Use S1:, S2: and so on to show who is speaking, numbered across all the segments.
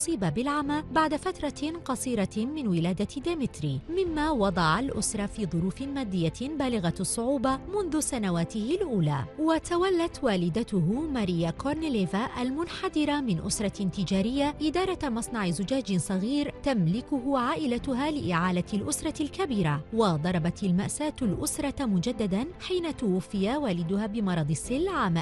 S1: أصيب بالعمى بعد فترة قصيرة من ولادة ديمتري، مما وضع الأسرة في ظروف مادية بالغة الصعوبة منذ سنواته الأولى. وتولت والدته ماريا كورنيليفا المنحدرة من أسرة تجارية إدارة مصنع زجاج صغير تملكه عائلتها لإعالة الأسرة الكبيرة. وضربت المأساة الأسرة مجددا حين توفي والدها بمرض السل عام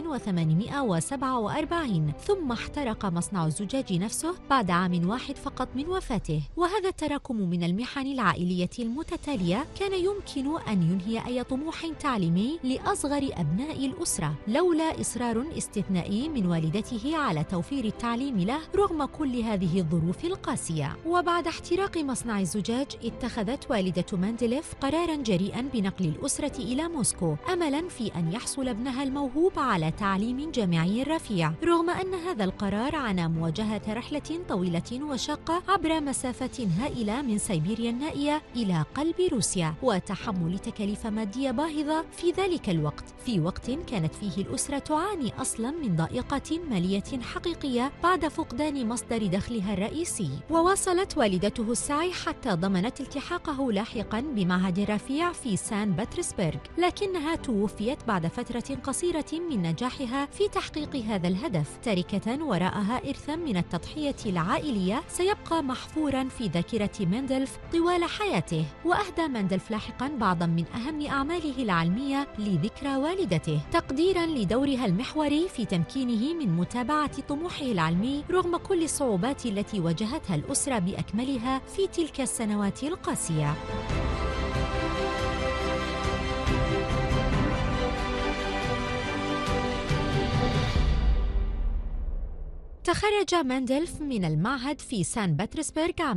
S1: 1847، ثم احترق مصنع الزجاج نفسه بعد عام واحد فقط من وفاته. وهذا التراكم من المحن العائلية المتتالية كان يمكن أن ينهي أي طموح تعليمي لأصغر أبناء الأسرة لولا إصرار استثنائي من والدته على توفير التعليم له رغم كل هذه الظروف القاسية. وبعد احتراق مصنع الزجاج اتخذت والدة مندليف قراراً جريئاً بنقل الأسرة إلى موسكو أملاً في أن يحصل ابنها الموهوب على تعليم جامعي رفيع، رغم أن هذا القرار عانى مواجهة رحلة طويلة وشاقة عبر مسافة هائلة من سيبيريا النائية إلى قلب روسيا، وتحمل تكاليف مادية باهظة في ذلك الوقت، في وقت كانت فيه الأسرة تعاني أصلاً من ضائقة مالية حقيقية بعد فقدان مصدر دخلها الرئيسي. وواصلت والدته السعي حتى ضمنت التحاقه لاحقاً بمعهد رفيع في سان بطرسبرغ، لكنها توفيت بعد فترة قصيرة من نجاحها في تحقيق هذا الهدف، تاركة وراءها إرثاً من التضحية العائلية سيبقى محفوراً في ذاكرة مندلف طوال حياته. وأهدى مندلف لاحقاً بعضاً من أهم أعماله العلمية لذكرى والدته، تقديراً لدورها المحوري في تمكينه من متابعة طموحه العلمي رغم كل الصعوبات التي واجهتها الأسرة بأكملها في تلك السنوات القاسية. تخرج مندلف من المعهد في سان بطرسبرغ عام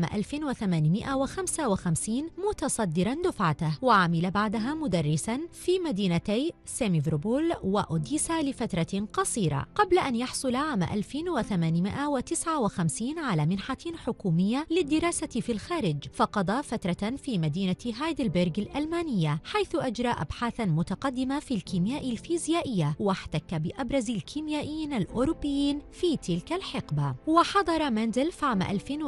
S1: 1855 متصدراً دفعته، وعمل بعدها مدرساً في مدينتي سيميفروبول وأوديسا لفترة قصيرة، قبل أن يحصل عام 1859 على منحة حكومية للدراسة في الخارج، فقضى فترة في مدينة هايدلبرغ الألمانية حيث أجرى أبحاثاً متقدمة في الكيمياء الفيزيائية، واحتك بأبرز الكيميائيين الأوروبيين في تلك الحقبة. وحضر مندلف عام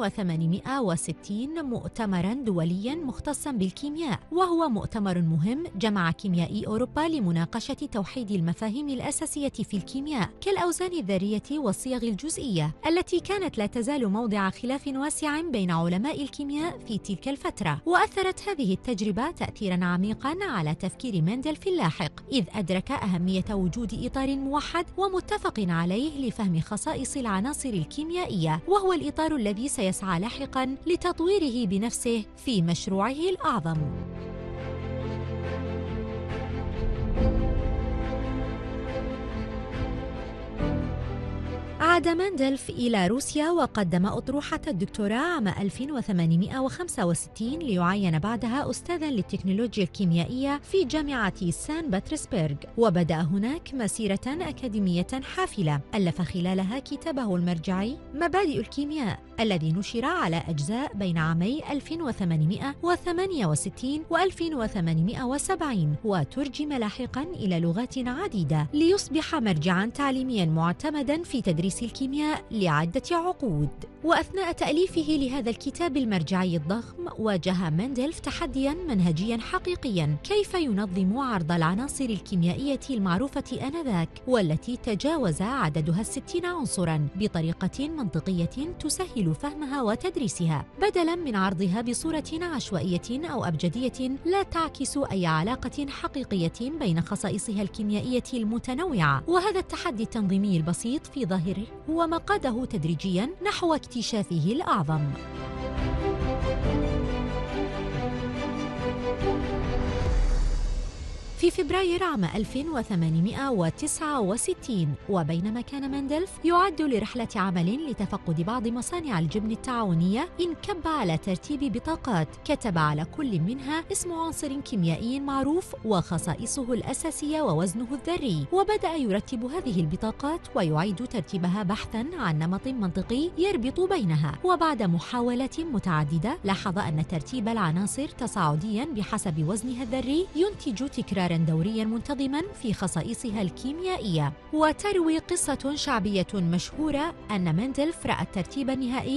S1: 1860 مؤتمراً دولياً مختصاً بالكيمياء، وهو مؤتمر مهم جمع كيميائي أوروبا لمناقشة توحيد المفاهيم الأساسية في الكيمياء كالأوزان الذرية والصيغ الجزئية التي كانت لا تزال موضع خلاف واسع بين علماء الكيمياء في تلك الفترة. وأثرت هذه التجربة تأثيراً عميقاً على تفكير مندل في اللاحق، إذ أدرك أهمية وجود إطار موحد ومتفق عليه لفهم خصائص العناصر الكيميائية، وهو الإطار الذي سيسعى لاحقاً لتطويره بنفسه في مشروعه الأعظم. عاد مندلف إلى روسيا وقدم أطروحة الدكتوراه عام 1865 ليعين بعدها أستاذاً للتكنولوجيا الكيميائية في جامعة سان بطرسبرغ، وبدأ هناك مسيرة أكاديمية حافلة ألف خلالها كتابه المرجعي مبادئ الكيمياء الذي نشر على أجزاء بين عامي 1868 و 1870، وترجم لاحقاً إلى لغات عديدة ليصبح مرجعاً تعليمياً معتمداً في تدريس الكيمياء لعدة عقود. وأثناء تأليفه لهذا الكتاب المرجعي الضخم واجه مندلف تحدياً منهجياً حقيقياً: كيف ينظم عرض العناصر الكيميائية المعروفة آنذاك والتي تجاوز عددها 60 عنصراً بطريقة منطقية تسهل فهمها وتدريسها، بدلاً من عرضها بصورة عشوائية أو أبجدية لا تعكس أي علاقة حقيقية بين خصائصها الكيميائية المتنوعة. وهذا التحدي التنظيمي البسيط في ظاهره هو ما قاده تدريجياً نحو اكتشافه الأعظم. في فبراير عام 1869، وبينما كان مندلف يعد لرحلة عمل لتفقد بعض مصانع الجبن التعاونية، انكب على ترتيب بطاقات كتب على كل منها اسم عنصر كيميائي معروف وخصائصه الأساسية ووزنه الذري، وبدأ يرتب هذه البطاقات ويعيد ترتيبها بحثاً عن نمط منطقي يربط بينها. وبعد محاولات متعددة لاحظ أن ترتيب العناصر تصاعدياً بحسب وزنها الذري ينتج تكراراً دورياً منتظماً في خصائصها الكيميائية. وتروي قصة شعبية مشهورة أن مندلف رأى الترتيب النهائي